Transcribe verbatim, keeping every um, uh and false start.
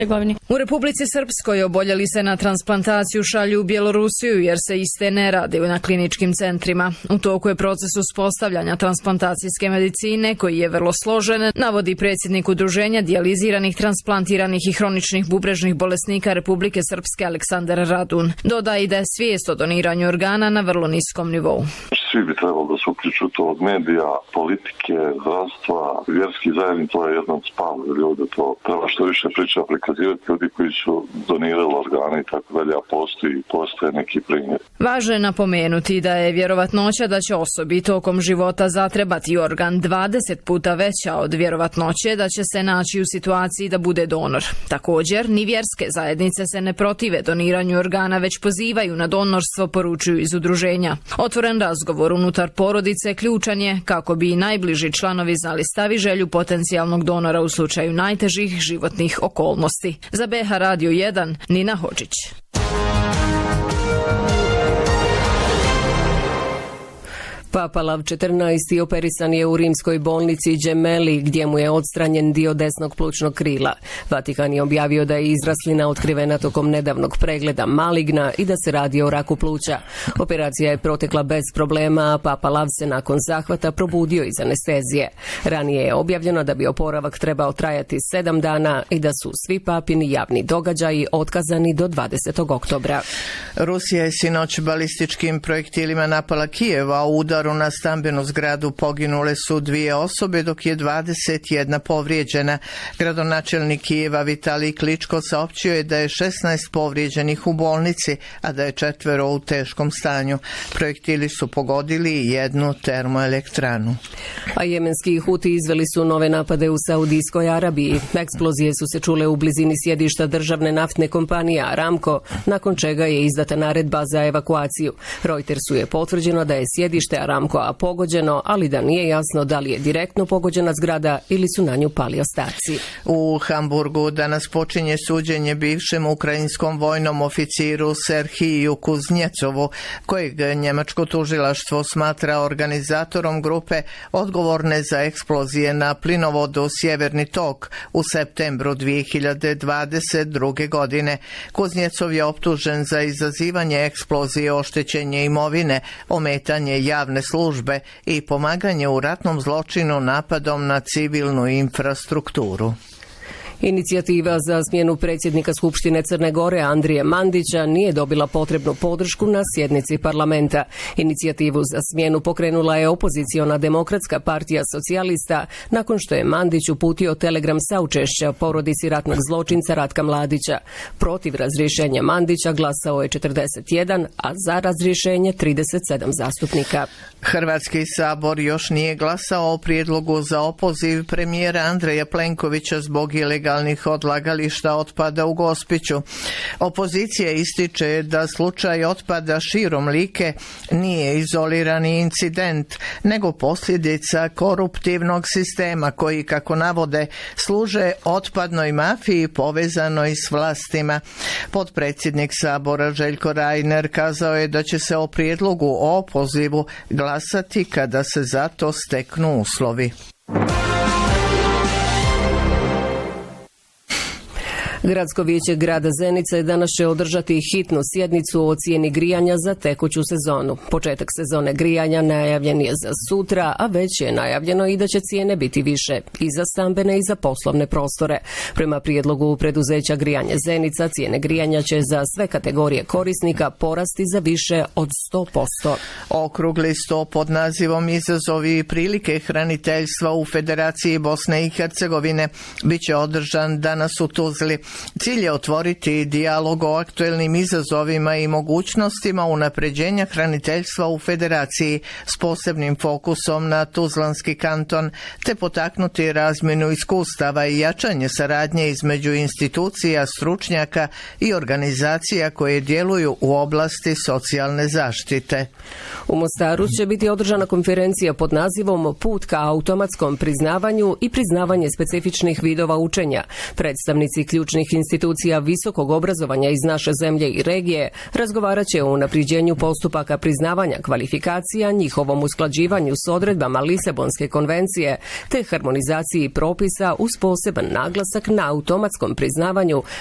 U Republici Srpskoj oboljeli se na transplantaciju šalju u Bjelorusiju jer se iste ne rade na kliničkim centrima. U toku je proces uspostavljanja transplantacijske medicine koji je vrlo složen, navodi predsjednik Udruženja dijaliziranih, transplantiranih i hroničnih bubrežnih bolesnika Republike Srpske Aleksandar Radun. Dodaje da je svijest o doniranju organa na vrlo niskom nivou. Svi bi trebalo da se uključu to od medija, politike, zdravstva, vjerskih zajednica, to je jedan spav ljudi, to treba što više priča prikazivati ljudi koji su donirali organe i tako dalje, a postoji, postoje neki primjer. Važno je napomenuti da je vjerovatnoća da će osobi tokom života zatrebati organ dvadeset puta veća od vjerovatnoće da će se naći u situaciji da bude donor. Također, ni vjerske zajednice se ne protive doniranju organa, već pozivaju na donorstvo, poručuju iz udruženja. Otvoren razgovor unutar porodice ključan je kako bi i najbliži članovi znali stav i želju potencijalnog donora u slučaju najtežih životnih okolnosti. Za B H Radio jedan, Nina Hodžić. Papa Lav četrnaesti operisan je u rimskoj bolnici Gemelli, gdje mu je odstranjen dio desnog plućnog krila. Vatikan je objavio da je izraslina otkrivena tokom nedavnog pregleda maligna i da se radi o raku pluća. Operacija je protekla bez problema, a Papa Lav se nakon zahvata probudio iz anestezije. Ranije je objavljeno da bi oporavak trebao trajati sedam dana i da su svi papini javni događaji otkazani do dvadesetog oktobra. Rusija je sinoć balističkim projektilima napala Kijev, a u udaru na stambenu zgradu poginule su dvije osobe, dok je dvadeset jedna povrijeđena. Gradonačelnik Kijeva Vitalij Kličko saopćio je da je šesnaest povrijeđenih u bolnici, a da je četvero u teškom stanju. Projektili su pogodili jednu termoelektranu. A jemenski Huti izveli su nove napade u Saudijskoj Arabiji. Eksplozije su se čule u blizini sjedišta državne naftne kompanije Aramco, nakon čega je izdata naredba za evakuaciju. Reutersu je potvrđeno da je sjedište Aramcoa pogođeno, ali da nije jasno da li je direktno pogođena zgrada ili su na nju pali ostaci. U Hamburgu danas počinje suđenje bivšem ukrajinskom vojnom oficiru Serhiju Kuznjecovu, kojeg njemačko tužilaštvo smatra organizatorom grupe odgovorne za eksplozije na plinovodu Sjeverni tok u septembru dvije hiljade dvadeset druge. godine. Kuznjecov je optužen za izazivanje eksplozije, oštećenje imovine, ometanje javne službe i pomaganje u ratnom zločinu napadom na civilnu infrastrukturu. Inicijativa za smjenu predsjednika Skupštine Crne Gore Andrije Mandića nije dobila potrebnu podršku na sjednici parlamenta. Inicijativu za smjenu pokrenula je opoziciona Demokratska partija socijalista nakon što je Mandić uputio telegram saučešća porodici ratnog zločinca Ratka Mladića. Protiv razrješenja Mandića glasao je četrdeset jedan, a za razrješenje trideset sedam zastupnika. Hrvatski sabor još nije glasao o prijedlogu za opoziv premijera Andreja Plenkovića zbog ilegalnih odlagališta otpada u Gospiću. Opozicija ističe da slučaj otpada širom Like nije izolirani incident, nego posljedica koruptivnog sistema koji, kako navode, služe otpadnoj mafiji povezanoj s vlastima. Potpredsjednik sabora Željko Reiner kazao je da će se o prijedlogu o opozivu glasati kada se za to steknu uslovi. Gradsko vijeće grada Zenice danas će održati hitnu sjednicu o cijeni grijanja za tekuću sezonu. Početak sezone grijanja najavljen je za sutra, a već je najavljeno i da će cijene biti više i za stambene i za poslovne prostore. Prema prijedlogu preduzeća Grijanje Zenica, cijene grijanja će za sve kategorije korisnika porasti za više od sto posto. Okrugli sto pod nazivom Izazovi i prilike hraniteljstva u Federaciji Bosne i Hercegovine biće održan danas u Tuzli. Cilj je otvoriti dijalog o aktuelnim izazovima i mogućnostima unapređenja hraniteljstva u Federaciji s posebnim fokusom na Tuzlanski kanton, te potaknuti razmjenu iskustava i jačanje saradnje između institucija, stručnjaka i organizacija koje djeluju u oblasti socijalne zaštite. U Mostaru će biti održana konferencija pod nazivom Put ka automatskom priznavanju i priznavanje specifičnih vidova učenja. Predstavnici ključnih ključnih institucija visokog obrazovanja iz naše zemlje i regije razgovarat će o unapriđenju postupaka priznavanja kvalifikacija, njihovom usklađivanju s odredbama Lisabonske konvencije te harmonizaciji propisa uz poseban naglasak na automatskom priznavanju